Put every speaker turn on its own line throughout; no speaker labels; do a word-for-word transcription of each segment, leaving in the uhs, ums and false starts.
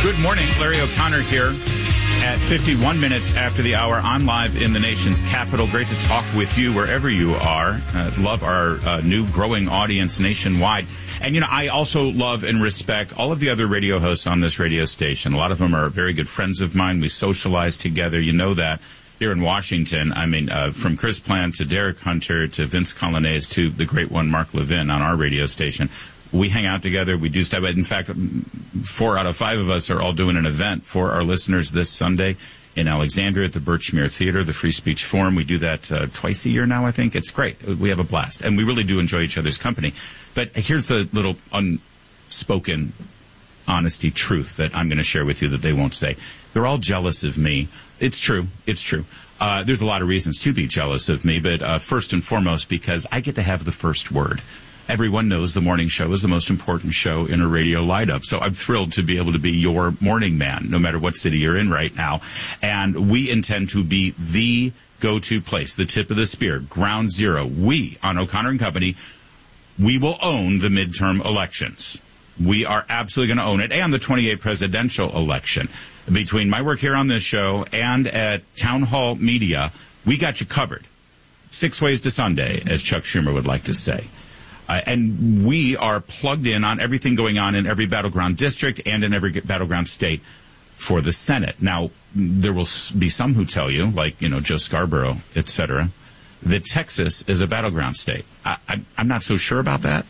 Good morning. Larry O'Connor here at fifty-one minutes after the hour on live in the nation's capital. Great to talk with you wherever you are. Uh, love our uh, new growing audience nationwide. And, you know, I also love and respect all of the other radio hosts on this radio station. A lot of them are very good friends of mine. We socialize together. You know that. Here in Washington, I mean, uh, from Chris Plant to Derek Hunter to Vince Colonnese to the great one Mark Levin on our radio station. We hang out together. We do stuff. In fact, four out of five of us are all doing an event for our listeners this Sunday in Alexandria at the Birchmere Theater, the Free Speech Forum. We do that uh, twice a year now, I think. It's great. We have a blast. And we really do enjoy each other's company. But here's the little unspoken honesty truth that I'm going to share with you that they won't say. They're all jealous of me. It's true. It's true. Uh, there's a lot of reasons to be jealous of me, but uh, first and foremost, because I get to have the first word. Everyone knows the morning show is the most important show in a radio lineup. So I'm thrilled to be able to be your morning man, no matter what city you're in right now. And we intend to be the go-to place, the tip of the spear, ground zero. We, on O'Connor and Company, we will own the midterm elections. We are absolutely going to own it, and the twenty-eighth presidential election. Between my work here on this show and at Town Hall Media, we got you covered. Six ways to Sunday, as Chuck Schumer would like to say. Uh, and we are plugged in on everything going on in every battleground district and in every battleground state for the Senate. Now, there will be some who tell you, like, you know, Joe Scarborough, et cetera, that Texas is a battleground state. I, I, I'm not so sure about that.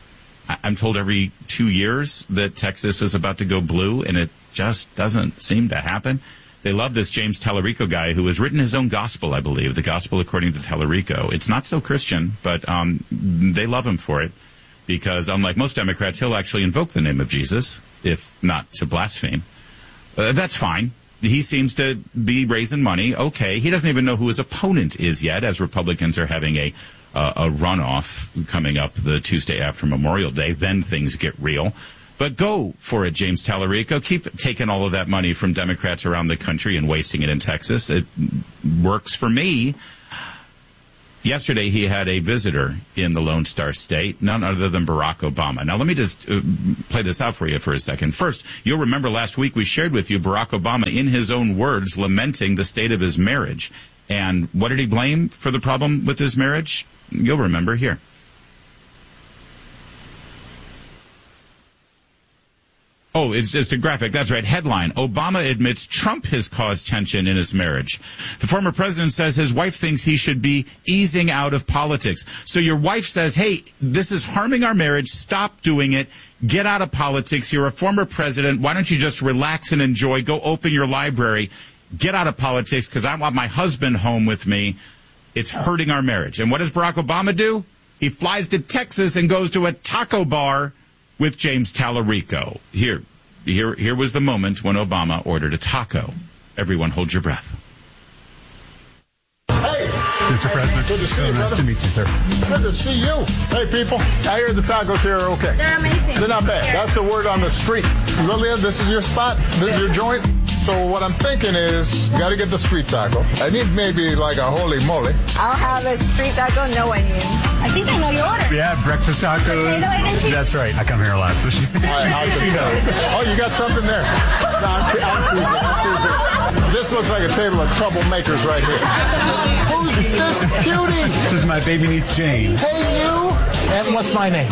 I, I'm told every two years that Texas is about to go blue, and it just doesn't seem to happen. They love this James Tallarico guy who has written his own gospel, I believe, the gospel according to Tallarico. It's not so Christian, but um, they love him for it because, unlike most Democrats, he'll actually invoke the name of Jesus, if not to blaspheme. Uh, that's fine. He seems to be raising money. Okay. He doesn't even know who his opponent is yet, as Republicans are having a, uh, a runoff coming up the Tuesday after Memorial Day. Then things get real. But go for it, James Tallarico. Keep taking all of that money from Democrats around the country and wasting it in Texas. It works for me. Yesterday, he had a visitor in the Lone Star State, none other than Barack Obama. Now, let me just uh, play this out for you for a second. First, you'll remember last week we shared with you Barack Obama, in his own words, lamenting the state of his marriage. And what did he blame for the problem with his marriage? You'll remember here. Oh, it's just a graphic. That's right. Headline: Obama admits Trump has caused tension in his marriage. The former president says his wife thinks he should be easing out of politics. So your wife says, hey, this is harming our marriage. Stop doing it. Get out of politics. You're a former president. Why don't you just relax and enjoy? Go open your library. Get out of politics because I want my husband home with me. It's hurting our marriage. And what does Barack Obama do? He flies to Texas and goes to a taco bar with James Tallarico. Here, here, here was the moment when Obama ordered a taco. Everyone hold your breath.
Hey!
Mister President,
good to see you,
nice
brother.
to meet you, sir.
Good to see you. Hey, people, I hear the tacos here are okay.
They're amazing.
They're not bad. That's the word on the street. Really, this is your spot? This is your joint? So what I'm thinking is, got to get the street taco. I need maybe like a holy moly.
I'll have a street taco, no onions.
I think I know your order.
Yeah, breakfast tacos.
Potato, egg, and cheese.
That's right. I come here a lot, so she,
I, I can tell. Oh, you got something there. No, I'm, te- I'm teasing. I'm teasing. This looks like a table of troublemakers right here. Who's this beauty?
This is my baby niece, Jane.
Hey, you. And what's my name?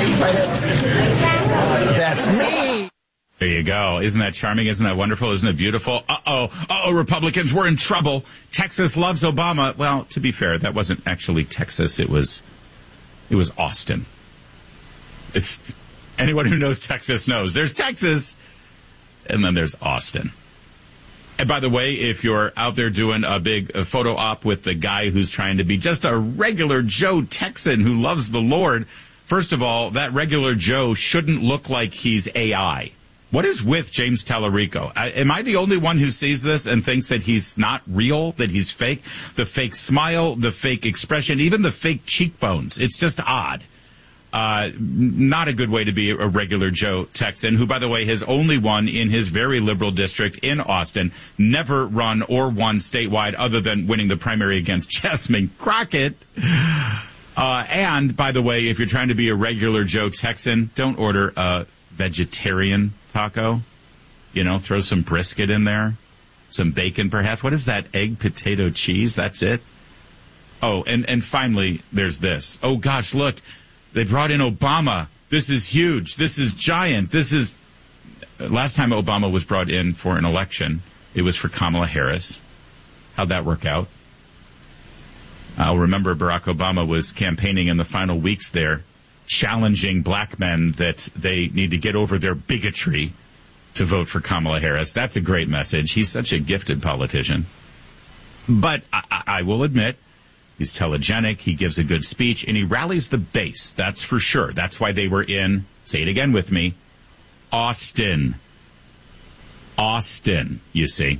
That's me.
There you go. Isn't that charming? Isn't that wonderful? Isn't it beautiful? Uh-oh. Uh-oh, Republicans, we're in trouble. Texas loves Obama. Well, to be fair, that wasn't actually Texas. It was, it was Austin. It's, anyone who knows Texas knows. There's Texas, and then there's Austin. And by the way, if you're out there doing a big uh, photo op with the guy who's trying to be just a regular Joe Texan who loves the Lord, first of all, that regular Joe shouldn't look like he's A I. What is with James Tallarico? I, am I the only one who sees this and thinks that he's not real, that he's fake? The fake smile, the fake expression, even the fake cheekbones. It's just odd. Uh, not a good way to be a regular Joe Texan, who, by the way, has only won in his very liberal district in Austin, never run or won statewide other than winning the primary against Jasmine Crockett. Uh, and, by the way, if you're trying to be a regular Joe Texan, don't order a vegetarian taco. You know, throw some brisket in there, some bacon perhaps. What is that? Egg, potato, cheese? That's it? Oh, and, and finally, there's this. Oh, gosh, look, they brought in Obama. This is huge. This is giant. This is... Last time Obama was brought in for an election, it was for Kamala Harris. How'd that work out? I'll remember Barack Obama was campaigning in the final weeks there, challenging black men that they need to get over their bigotry to vote for Kamala Harris. That's a great message. He's such a gifted politician. But I, I will admit, he's telegenic, he gives a good speech, and he rallies the base. That's for sure. That's why they were in, say it again with me, Austin. Austin, you see.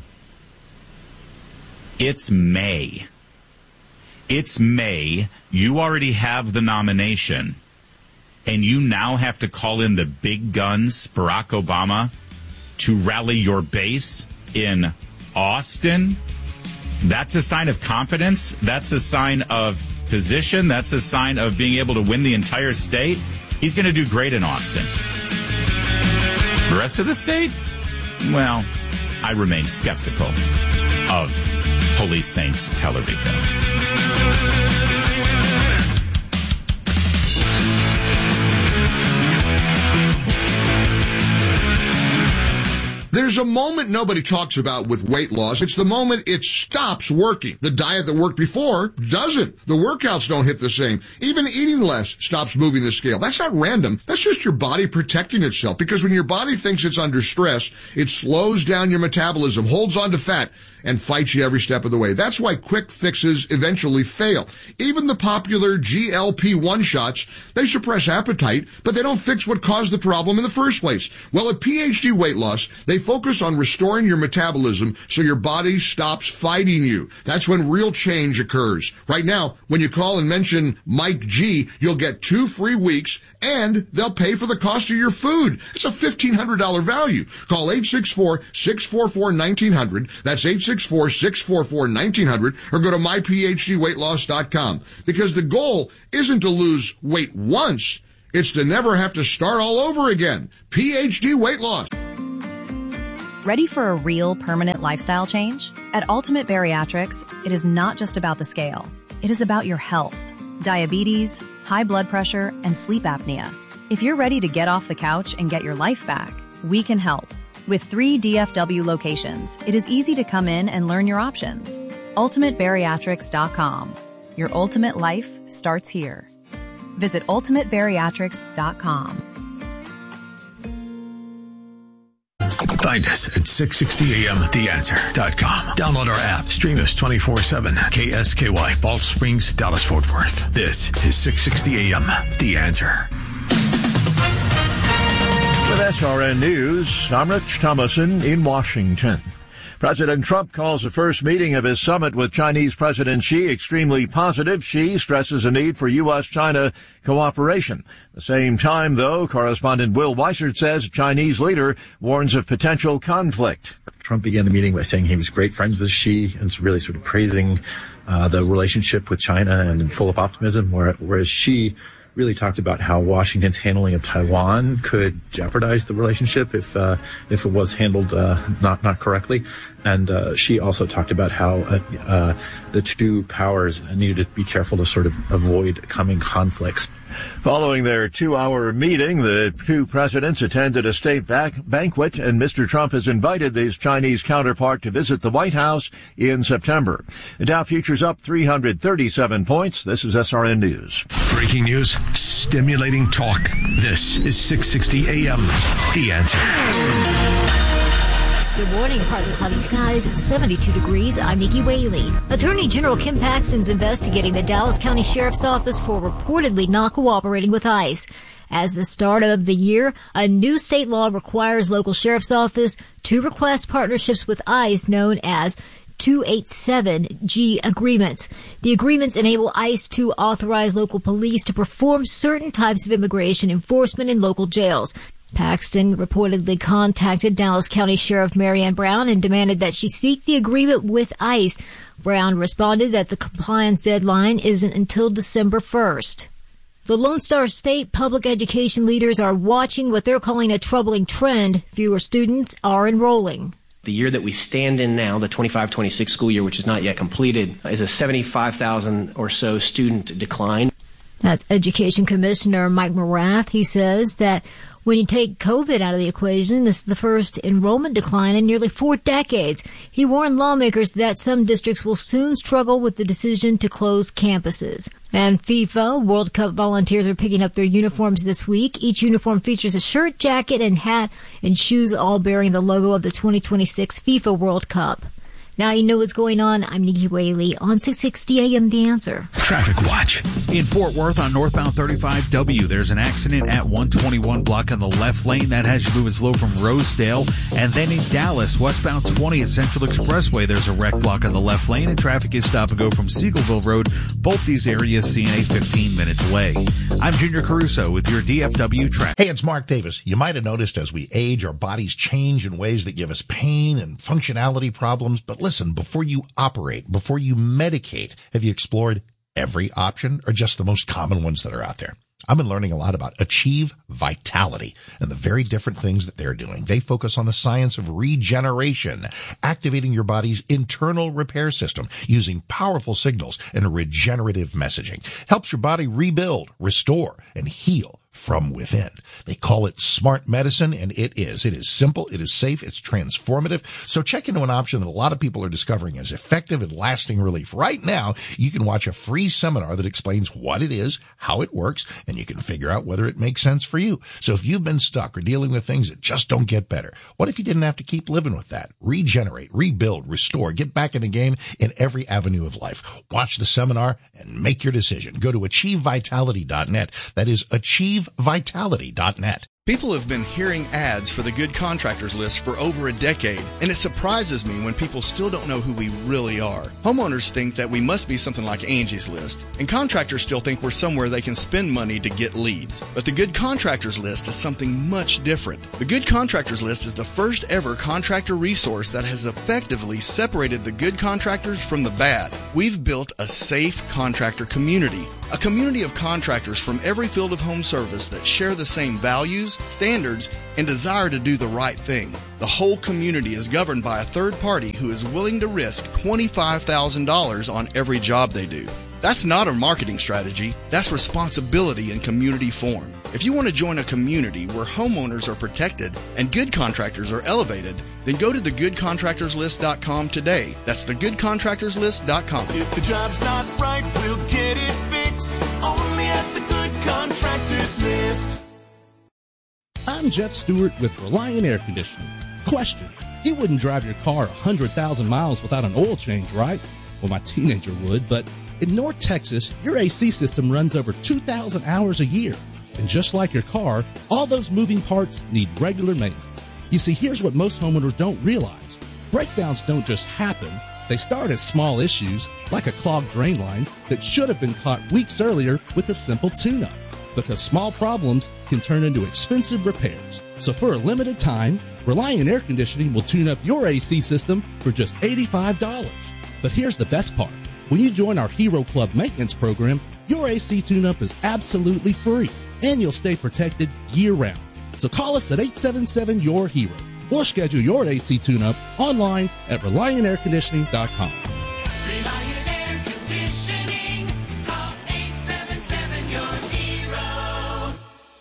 It's May. It's May. You already have the nomination. And you now have to call in the big guns, Barack Obama, to rally your base in Austin? That's a sign of confidence. That's a sign of position. That's a sign of being able to win the entire state. He's going to do great in Austin. The rest of the state? Well, I remain skeptical of Police Saints Tellerico.
There's a moment nobody talks about with weight loss. It's the moment it stops working. The diet that worked before doesn't. The workouts don't hit the same. Even eating less stops moving the scale. That's not random. That's just your body protecting itself. Because when your body thinks it's under stress, it slows down your metabolism, holds on to fat, and fights you every step of the way. That's why quick fixes eventually fail. Even the popular G L P one shots, they suppress appetite, but they don't fix what caused the problem in the first place. Well, at P H D Weight Loss, they focus on restoring your metabolism so your body stops fighting you. That's when real change occurs. Right now, when you call and mention Mike G, you'll get two free weeks, and they'll pay for the cost of your food. It's a fifteen hundred dollars value. Call eight six four, six four four, one nine zero zero. That's eight six four, six four four, one nine zero zero, or go to my p h d weight loss dot com. Because the goal isn't to lose weight once, it's to never have to start all over again. P H D Weight Loss.
Ready for a real permanent lifestyle change? At Ultimate Bariatrics, it is not just about the scale. It is about your health, diabetes, high blood pressure, and sleep apnea. If you're ready to get off the couch and get your life back, we can help. With three D F W locations, it is easy to come in and learn your options. ultimate bariatrics dot com. Your ultimate life starts here. Visit ultimate bariatrics dot com.
Find us at six sixty A M the answer dot com. Download our app. Stream us twenty-four seven. K S K Y, Balch Springs, Dallas, Fort Worth. This is six sixty A M The Answer.
With S R N News, I'm Rich Thomason in Washington. President Trump calls the first meeting of his summit with Chinese President Xi extremely positive. Xi stresses a need for U S China cooperation. At the same time, though, correspondent Will Weissert says a Chinese leader warns of potential conflict.
Trump began the meeting by saying he was great friends with Xi and really sort of praising uh, the relationship with China and full of optimism, whereas Xi really talked about how Washington's handling of Taiwan could jeopardize the relationship if uh, if it was handled uh, not not correctly. And uh, she also talked about how uh, uh, the two powers needed to be careful to sort of avoid coming conflicts.
Following their two-hour meeting, the two presidents attended a state back banquet, and Mister Trump has invited his Chinese counterpart to visit the White House in September. The Dow futures up three hundred thirty-seven points. This is S R N News.
Breaking news, stimulating talk. This is six sixty A M The Answer.
Good morning. Partly cloudy skies, seventy-two degrees. I'm Nikki Whaley. Attorney General Kim Paxton's investigating the Dallas County Sheriff's Office for reportedly not cooperating with ICE. As the start of the year, a new state law requires local sheriff's office to request partnerships with ICE known as two eighty-seven G agreements. The agreements enable ICE to authorize local police to perform certain types of immigration enforcement in local jails. Paxton reportedly contacted Dallas County Sheriff Marianne Brown and demanded that she seek the agreement with ICE. Brown responded that the compliance deadline isn't until December first. The Lone Star State public education leaders are watching what they're calling a troubling trend. Fewer students are enrolling.
The year that we stand in now, the twenty-five twenty-six school year, which is not yet completed, is a seventy-five thousand or so student decline.
That's Education Commissioner Mike Morath. He says that when you take COVID out of the equation, this is the first enrollment decline in nearly four decades. He warned lawmakers that some districts will soon struggle with the decision to close campuses. And FIFA World Cup volunteers are picking up their uniforms this week. Each uniform features a shirt, jacket, and hat, and shoes all bearing the logo of the twenty twenty-six FIFA World Cup. Now you know what's going on. I'm Nikki Whaley on six sixty A M The Answer.
Traffic Watch.
In Fort Worth on northbound thirty-five W, there's an accident at one twenty-one block on the left lane. That has you moving slow from Rosedale. And then in Dallas, westbound twenty at Central Expressway, there's a wreck block on the left lane, and traffic is stop and go from Seagoville Road. Both these areas seeing a fifteen-minute delay. I'm Junior Caruso with your D F W traffic.
Hey, it's Mark Davis. You might have noticed as we age, our bodies change in ways that give us pain and functionality problems, but listen, before you operate, before you medicate, have you explored every option or just the most common ones that are out there? I've been learning a lot about Achieve Vitality and the very different things that they're doing. They focus on the science of regeneration, activating your body's internal repair system using powerful signals and regenerative messaging. Helps your body rebuild, restore, and heal from within. They call it smart medicine, and it is. It is simple, it is safe, it's transformative. So check into an option that a lot of people are discovering as effective and lasting relief. Right now, you can watch a free seminar that explains what it is, how it works, and you can figure out whether it makes sense for you. So if you've been stuck or dealing with things that just don't get better, what if you didn't have to keep living with that? Regenerate, rebuild, restore, get back in the game in every avenue of life. Watch the seminar and make your decision. Go to achieve vitality dot net. That is achieve vitality dot net.
People have been hearing ads for the Good Contractors List for over a decade, and it surprises me when people still don't know who we really are. Homeowners think that we must be something like Angie's List, and contractors still think we're somewhere they can spend money to get leads. But the Good Contractors List is something much different. The Good Contractors List is the first ever contractor resource that has effectively separated the good contractors from the bad. We've built a safe contractor community, a community of contractors from every field of home service that share the same values, standards, and desire to do the right thing. The whole community is governed by a third party who is willing to risk twenty-five thousand dollars on every job they do. That's not a marketing strategy. That's responsibility in community form. If you want to join a community where homeowners are protected and good contractors are elevated, then go to the good contractors list dot com today. That's the good contractors list dot com.
If the job's not right, we'll get it fixed. Only at the Good Contractors List.
I'm Jeff Stewart with Reliant Air Conditioning. Question: you wouldn't drive your car one hundred thousand miles without an oil change, right? Well, my teenager would, but in North Texas, your A C system runs over two thousand hours a year. And just like your car, all those moving parts need regular maintenance. You see, here's what most homeowners don't realize. Breakdowns don't just happen. They start as small issues, like a clogged drain line that should have been caught weeks earlier with a simple tune-up. Because small problems can turn into expensive repairs. So for a limited time, Reliant Air Conditioning will tune up your A C system for just eighty-five dollars. But here's the best part. When you join our Hero Club maintenance program, your A C tune-up is absolutely free, and you'll stay protected year-round. So call us at eight seven seven, Y O U R Hero or schedule your A C tune-up online at reliant air conditioning dot com.
Reliant Air Conditioning. Call eight seven seven, Y O U R Hero.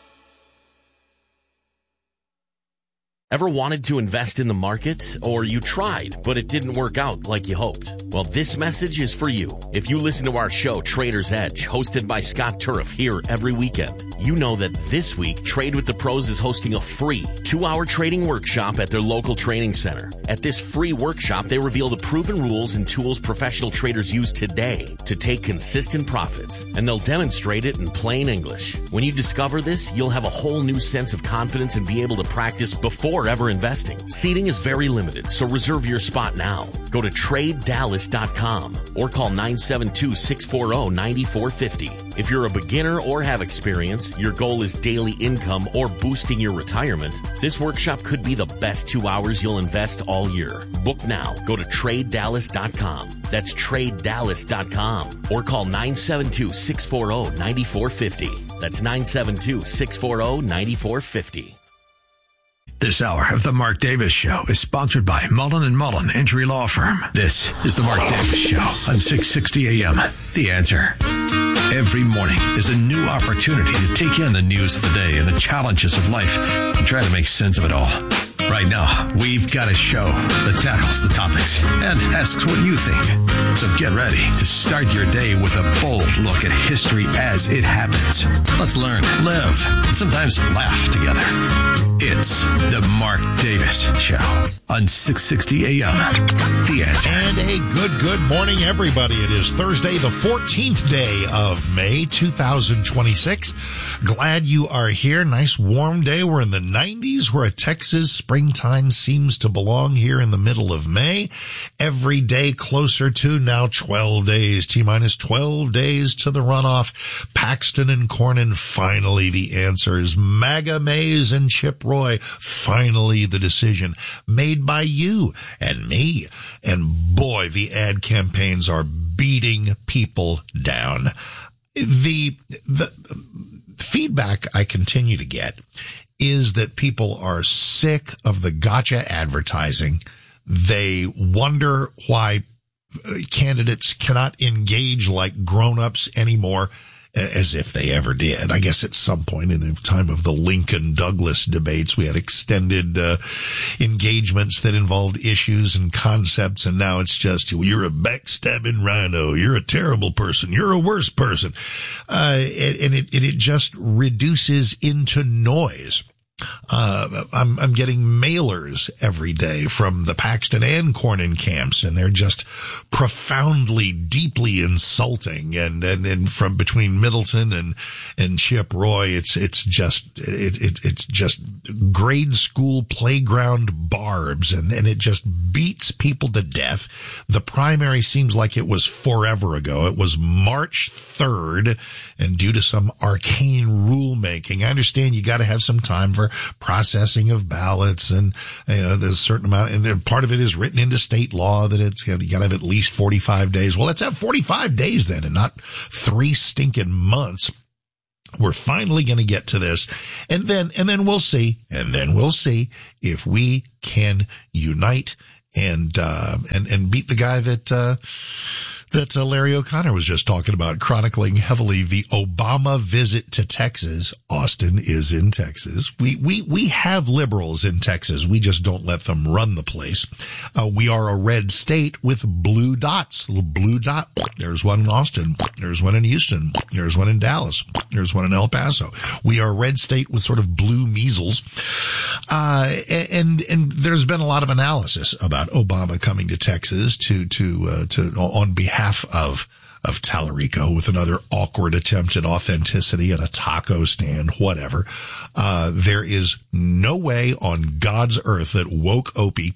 Ever wanted to invest in the market? Or you tried, but it didn't work out like you hoped? Well, this message is for you. If you listen to our show, Trader's Edge, hosted by Scott Turf here every weekend, you know that this week, Trade with the Pros is hosting a free two-hour trading workshop at their local training center. At this free workshop, they reveal the proven rules and tools professional traders use today to take consistent profits, and they'll demonstrate it in plain English. When you discover this, you'll have a whole new sense of confidence and be able to practice before ever investing. Seating is very limited, so reserve your spot now. Go to trade dallas dot com or call nine seven two, six four zero, nine four five zero. If you're a beginner or have experience, your goal is daily income or boosting your retirement, this workshop could be the best two hours you'll invest all year. Book now. Go to trade dallas dot com. That's trade dallas dot com or call nine seven two, six four zero, nine four five zero. That's nine seven two, six four zero, nine four five zero.
This hour of the Mark Davis Show is sponsored by Mullen and Mullen Injury Law Firm. This is the Mark Davis Show on six sixty A M. The Answer. Every morning is a new opportunity to take in the news of the day and the challenges of life and try to make sense of it all. Right now, we've got a show that tackles the topics and asks what you think. So get ready to start your day with a bold look at history as it happens. Let's learn, live, and sometimes laugh together. It's the Mark Davis Show on six sixty A M. The Answer.
And a good, good morning, everybody. It is Thursday, the fourteenth day of May, two thousand twenty-six. Glad you are here. Nice warm day. We're in the nineties, where a Texas springtime seems to belong here in the middle of May. Every day closer to now twelve days, T-minus twelve days to the runoff. Paxton and Cornyn, finally the answers. MAGA Mays and Chip Roy, finally the decision made by you and me. And boy, the ad campaigns are beating people down. The, the feedback I continue to get is that people are sick of the gotcha advertising. They wonder why candidates cannot engage like grown-ups anymore, as if they ever did. I guess at some point in the time of the Lincoln-Douglas debates, we had extended uh, engagements that involved issues and concepts, and now it's just, you're a backstabbing rhino, you're a terrible person, you're a worse person. Uh, and, and it, it just reduces into noise. Uh, I'm, I'm getting mailers every day from the Paxton and Cornyn camps, and they're just profoundly, deeply insulting. And, and, and from between Middleton and, and Chip Roy, it's, it's just, it, it, it's just grade school playground barbs, and, and it just beats people to death. The primary seems like it was forever ago. It was March third, and due to some arcane rulemaking, I understand you got to have some time for processing of ballots, and you know there's a certain amount, and then part of it is written into state law that it's you got to have at least forty-five days. Well, let's have forty-five days then, and not three stinking months. We're finally going to get to this, and then and then we'll see, and then we'll see if we can unite and uh, and and beat the guy that. Uh, that uh, Larry O'Connor was just talking about, chronicling heavily the Obama visit to Texas. Austin is in Texas. We, we, we have liberals in Texas. We just don't let them run the place. Uh, we are a red state with blue dots, little blue dot. There's one in Austin. There's one in Houston. There's one in Dallas. There's one in El Paso. We are a red state with sort of blue measles. Uh, and, and there's been a lot of analysis about Obama coming to Texas to, to, uh, to, on behalf of of Tallarico, with another awkward attempt at authenticity at a taco stand, whatever. Uh, there is no way on God's earth that woke Opie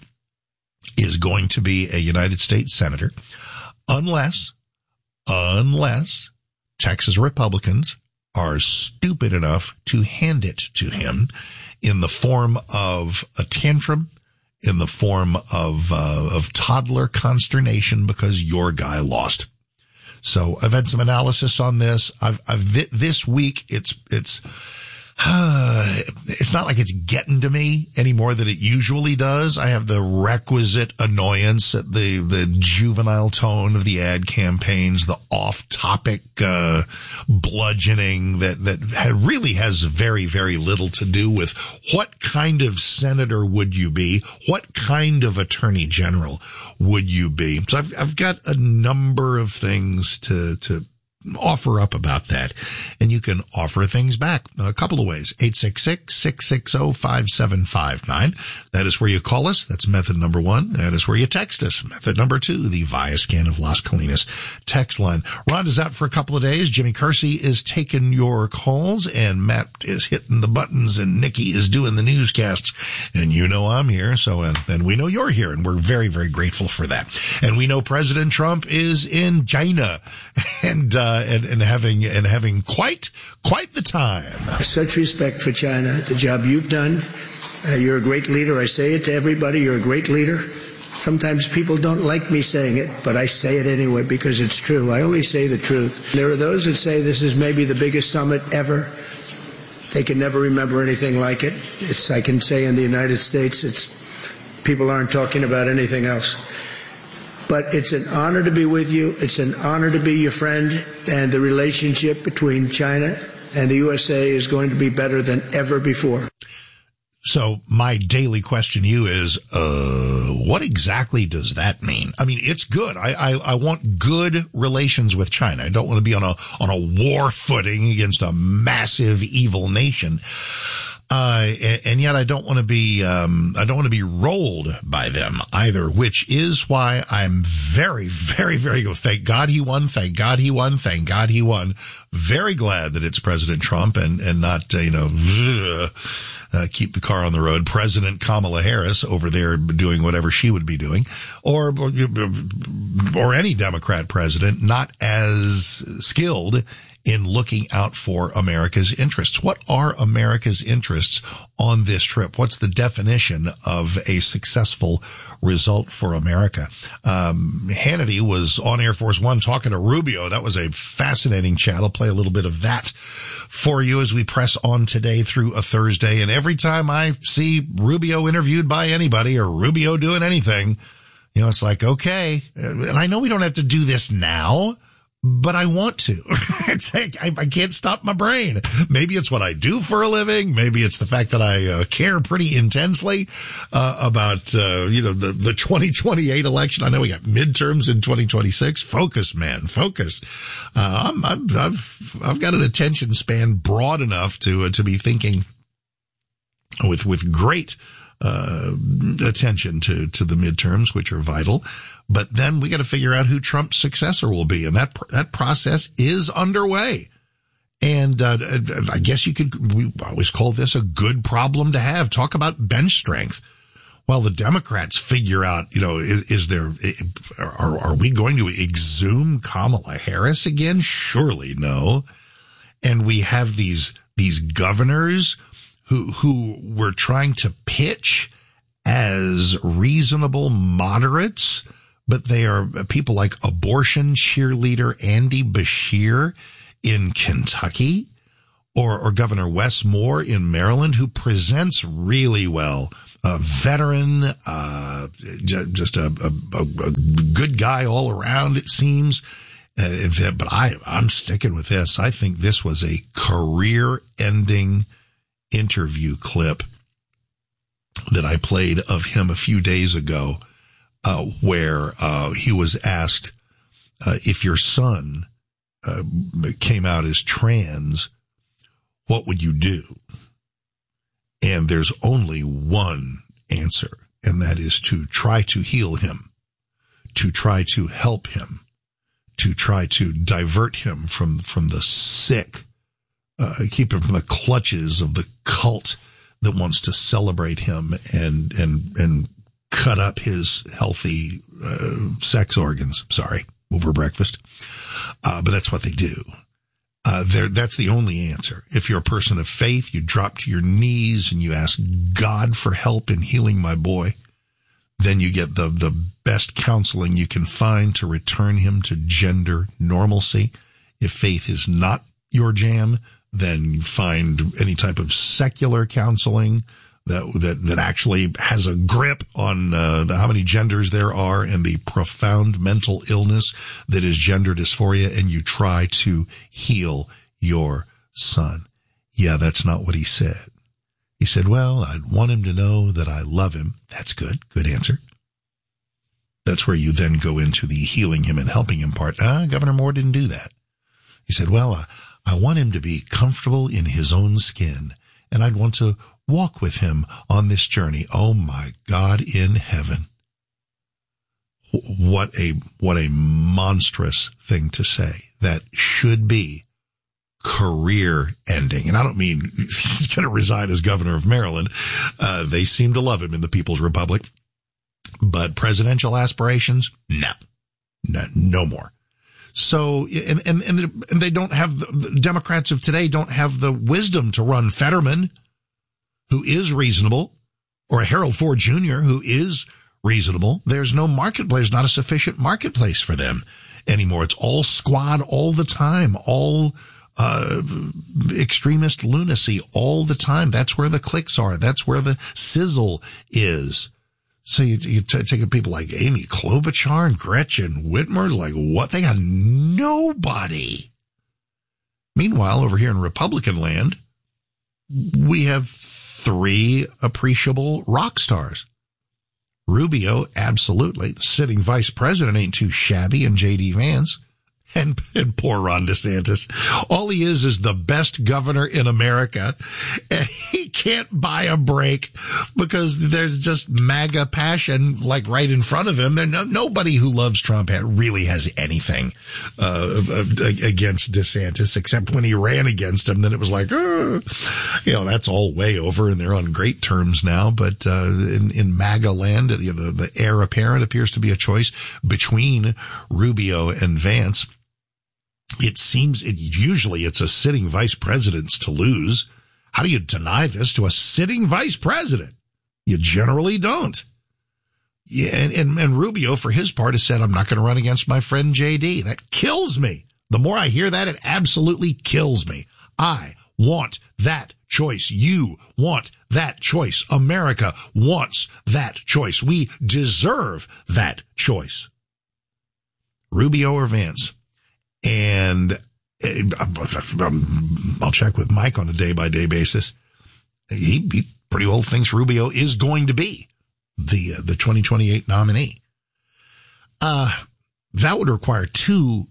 is going to be a United States senator unless, unless Texas Republicans are stupid enough to hand it to him in the form of a tantrum, in the form of, uh, of toddler consternation because your guy lost. So I've had some analysis on this. I've, I've, th- this week, it's, it's, uh, it's not like it's getting to me any more than it usually does. I have the requisite annoyance at the, the juvenile tone of the ad campaigns, the off-topic, uh, bludgeoning that, that really has very, very little to do with what kind of senator would you be? What kind of attorney general would you be? So I've, I've got a number of things to, to, offer up about that, and you can offer things back a couple of ways. eight six six, six six zero, five seven five nine. That is where you call us. That's method number one. That is where you text us. Method number two, the Viascan of Las Colinas text line. Rhonda's out for a couple of days. Jimmy Kersey is taking your calls, and Matt is hitting the buttons, and Nikki is doing the newscasts. And you know I'm here, so and, and we know you're here, and we're very, very grateful for that. And we know President Trump is in China, and uh And, and having and having quite quite the time.
Such respect for China, the job you've done. Uh, you're a great leader. I say it to everybody. You're a great leader. Sometimes people don't like me saying it, but I say it anyway because it's true. I only say the truth. There are those that say this is maybe the biggest summit ever. They can never remember anything like it. It's, I can say in the United States, it's people aren't talking about anything else. But it's an honor to be with you. It's an honor to be your friend. And the relationship between China and the U S A is going to be better than ever before.
So my daily question to you is, uh, what exactly does that mean? I mean, it's good. I, I, I want good relations with China. I don't want to be on a, on a war footing against a massive evil nation. Uh, and, and yet I don't want to be, um, I don't want to be rolled by them either, which is why I'm very, very, very good. Thank God he won. Thank God he won. Thank God he won. Very glad that it's President Trump and, and not, uh, you know, ugh, uh, keep the car on the road. President Kamala Harris over there doing whatever she would be doing, or, or, or any Democrat president not as skilled in looking out for America's interests. What are America's interests on this trip? What's the definition of a successful result for America? Um, Hannity was on Air Force One talking to Rubio. That was a fascinating chat. I'll play a little bit of that for you as we press on today through a Thursday. And every time I see Rubio interviewed by anybody or Rubio doing anything, you know, it's like, okay. And I know we don't have to do this now, but I want to. It's like, I, I can't stop my brain. Maybe it's what I do for a living. Maybe it's the fact that I uh, care pretty intensely uh, about, uh, you know, the, the twenty twenty-eight election. I know we got midterms in twenty twenty-six. Focus, man, focus. Uh, I'm, I'm, I've, I've got an attention span broad enough to, uh, to be thinking with, with great, uh, attention to, to the midterms, which are vital. But then we got to figure out who Trump's successor will be. And that, that process is underway. And, uh, I guess you could, we always call this a good problem to have. Talk about bench strength. While the Democrats figure out, you know, is, is there, are, are we going to exhume Kamala Harris again? Surely no. And we have these, these governors who, who we're trying to pitch as reasonable moderates, but they are people like abortion cheerleader Andy Beshear in Kentucky, or, or Governor Wes Moore in Maryland, who presents really well. A veteran, uh, just a, a, a good guy all around, it seems. Uh, but I, I'm sticking with this. I think this was a career-ending interview clip that I played of him a few days ago. Uh, where, uh, he was asked, uh, if your son, uh, came out as trans, what would you do? And there's only one answer, and that is to try to heal him, to try to help him, to try to divert him from, from the sick, uh, keep him from the clutches of the cult that wants to celebrate him and, and, and, cut up his healthy uh, sex organs. Sorry, over breakfast. Uh, but that's what they do. Uh, that's the only answer. If you're a person of faith, you drop to your knees and you ask God for help in healing my boy. Then you get the, the best counseling you can find to return him to gender normalcy. If faith is not your jam, then you find any type of secular counseling that, that, that actually has a grip on, uh, the, how many genders there are and the profound mental illness that is gender dysphoria, and you try to heal your son. Yeah, that's not what he said. He said, well, I'd want him to know that I love him. That's good. Good answer. That's where you then go into the healing him and helping him part. Ah, Governor Moore didn't do that. He said, well, uh, I want him to be comfortable in his own skin, and I'd want to walk with him on this journey. Oh my God in heaven. What a, what a monstrous thing to say. That should be career ending. And I don't mean he's going to resign as governor of Maryland. Uh, they seem to love him in the People's Republic, but presidential aspirations, no, no, no more. So, and, and, and they don't have, the Democrats of today don't have the wisdom to run Fetterman, who is reasonable, or a Harold Ford Junior, who is reasonable. There's no marketplace, not a sufficient marketplace for them anymore. It's all squad all the time, all uh extremist lunacy all the time. That's where the clicks are. That's where the sizzle is. So you, you t- take people like Amy Klobuchar and Gretchen Whitmer, like what? They got nobody. Meanwhile, over here in Republican land, we have three appreciable rock stars. Rubio, absolutely. The sitting vice president ain't too shabby, and J D Vance. And, and poor Ron DeSantis. All he is is the best governor in America. And he can't buy a break because there's just MAGA passion like right in front of him. There no, nobody who loves Trump really has anything uh, against DeSantis, except when he ran against him. Then it was like, uh, you know, that's all way over and they're on great terms now. But uh, in, in MAGA land, you know, the, the heir apparent appears to be a choice between Rubio and Vance. It seems it, usually it's a sitting vice president's to lose. How do you deny this to a sitting vice president? You generally don't. Yeah, and, and, and Rubio, for his part, has said, I'm not going to run against my friend J D. That kills me. The more I hear that, it absolutely kills me. I want that choice. You want that choice. America wants that choice. We deserve that choice. Rubio or Vance? And I'll check with Mike on a day-by-day basis. He, he pretty well thinks Rubio is going to be the uh, the twenty twenty-eight nominee. Uh, that would require two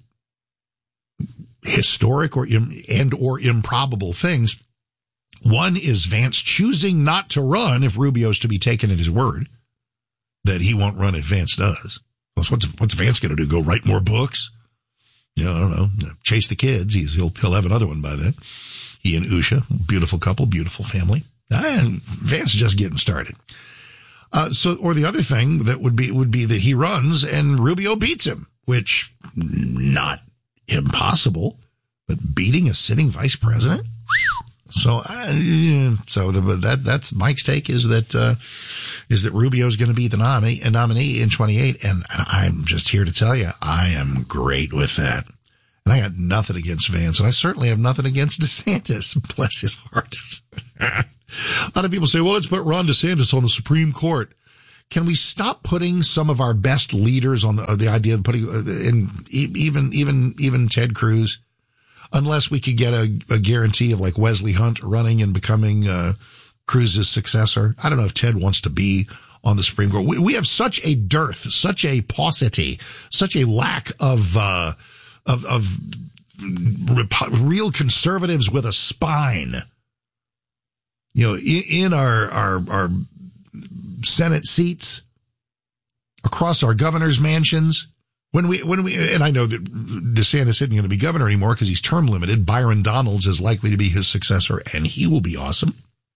historic or im- and or improbable things. One is Vance choosing not to run if Rubio's to be taken at his word that he won't run if Vance does. What's, what's Vance going to do? Go write more books? You know, I don't know, chase the kids. He's, he'll, he'll have another one by then. He and Usha, beautiful couple, beautiful family. And Vance is just getting started. Uh, so, or the other thing that would be, would be that he runs and Rubio beats him, which not impossible, but beating a sitting vice president. So, uh, so the, that, that's Mike's take is that, uh, is that Rubio's going to be the nominee, a nominee in twenty-eight. And I'm just here to tell you, I am great with that. And I got nothing against Vance, and I certainly have nothing against DeSantis. Bless his heart. A lot of people say, well, let's put Ron DeSantis on the Supreme Court. Can we stop putting some of our best leaders on the, uh, the idea of putting, uh, in, even, even, even Ted Cruz? Unless we could get a, a guarantee of like Wesley Hunt running and becoming uh, Cruz's successor. I don't know if Ted wants to be on the Supreme Court. We, we have such a dearth, such a paucity, such a lack of uh, of, of rep- real conservatives with a spine. You know, in, in our, our our Senate seats, across our governor's mansions. When we, when we, and I know that DeSantis isn't going to be governor anymore because he's term limited. Byron Donalds is likely to be his successor, and he will be awesome.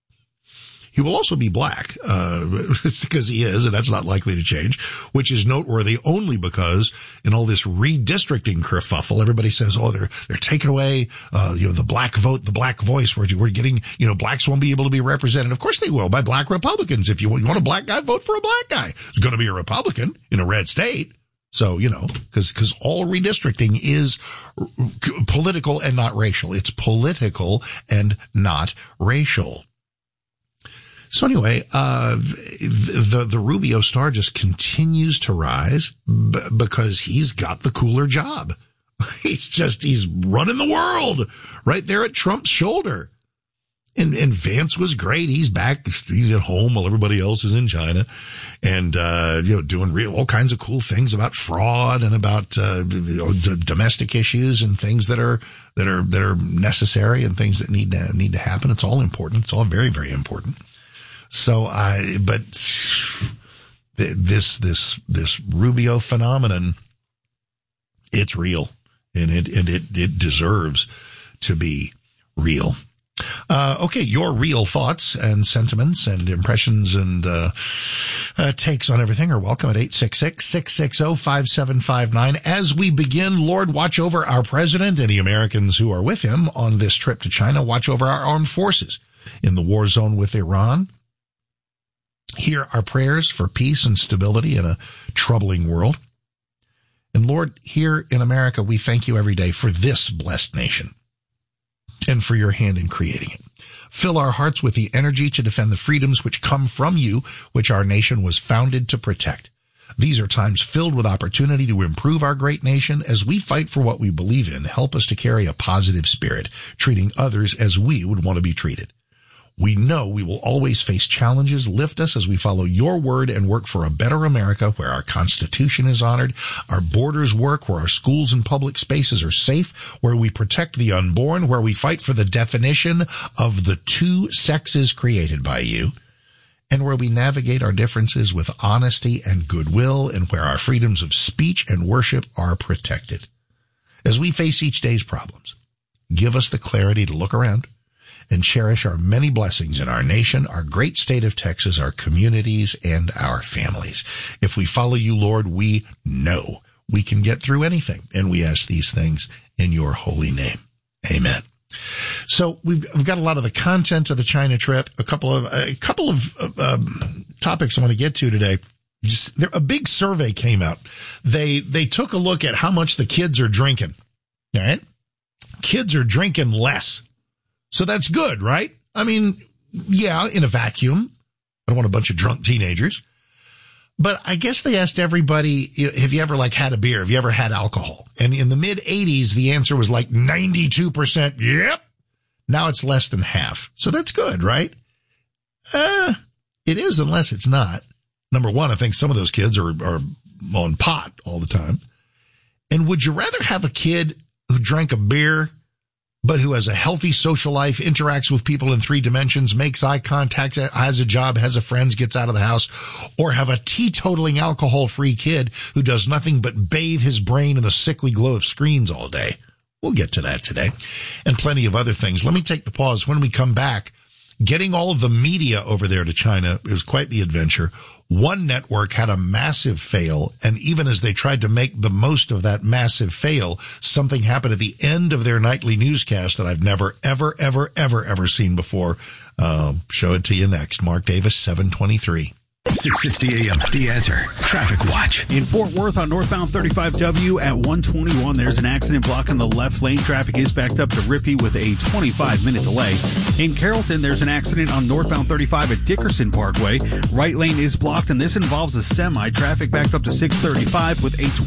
He will also be black, uh, because he is, and that's not likely to change, which is noteworthy only because in all this redistricting kerfuffle, everybody says, oh, they're, they're taking away, uh, you know, the black vote, the black voice. We're, we're getting, you know, blacks won't be able to be represented. Of course they will by black Republicans. If you want, you want a black guy, vote for a black guy. It's going to be a Republican in a red state. So, you know, because because all redistricting is political and not racial. It's political and not racial. So anyway, uh the the Rubio star just continues to rise b- because he's got the cooler job. He's just he's running the world right there at Trump's shoulder. And, and Vance was great. He's back. He's at home while everybody else is in China and, uh, you know, doing real, all kinds of cool things about fraud and about, uh, you know, d- domestic issues and things that are, that are, that are necessary and things that need to, need to happen. It's all important. It's all very, very important. So I, but this, this, this Rubio phenomenon, it's real and it, and it, it deserves to be real. Uh, okay, your real thoughts and sentiments and impressions and uh, uh takes on everything are welcome at eight six six, six six zero, five seven five nine. As we begin, Lord, watch over our president and the Americans who are with him on this trip to China. Watch over our armed forces in the war zone with Iran, hear our prayers for peace and stability in a troubling world. And Lord, here in America, we thank you every day for this blessed nation and for your hand in creating it. Fill our hearts with the energy to defend the freedoms which come from you, which our nation was founded to protect. These are times filled with opportunity to improve our great nation as we fight for what we believe in. Help us to carry a positive spirit, treating others as we would want to be treated. We know we will always face challenges. Lift us as we follow your word and work for a better America where our Constitution is honored, our borders work, where our schools and public spaces are safe, where we protect the unborn, where we fight for the definition of the two sexes created by you, and where we navigate our differences with honesty and goodwill, and where our freedoms of speech and worship are protected. As we face each day's problems, give us the clarity to look around and cherish our many blessings in our nation, our great state of Texas, our communities, and our families. If we follow you, Lord, we know we can get through anything, and we ask these things in your holy name. Amen. So we've, we've got a lot of the content of the China trip, a couple of a couple of um, topics I want to get to today. Just, there, a big survey came out. They they took a look at how much the kids are drinking. All right, kids are drinking less. So that's good, right? I mean, yeah, in a vacuum. I don't want a bunch of drunk teenagers. But I guess they asked everybody, you know, have you ever like had a beer? Have you ever had alcohol? And in the mid eighties, the answer was like ninety-two percent. Yep. Now it's less than half. So that's good, right? Uh, it is unless it's not. Number one, I think some of those kids are, are on pot all the time. And would you rather have a kid who drank a beer but who has a healthy social life, interacts with people in three dimensions, makes eye contact, has a job, has a friends, gets out of the house, or have a teetotaling alcohol-free kid who does nothing but bathe his brain in the sickly glow of screens all day? We'll get to that today, and plenty of other things. Let me take the pause. When we come back, getting all of the media over there to China is quite the adventure. One network had a massive fail, and even as they tried to make the most of that massive fail, something happened at the end of their nightly newscast that I've never, ever, ever, ever, ever seen before. Uh, show it to you next. Mark Davis, seven twenty-three.
six sixty A M, The Answer. Traffic Watch.
In Fort Worth on northbound thirty-five W at one twenty-one, there's an accident blocking the left lane. Traffic is backed up to Rippey with a twenty-five minute delay. In Carrollton, there's an accident on northbound thirty-five at Dickerson Parkway. Right lane is blocked, and this involves a semi. Traffic backed up to six thirty-five with a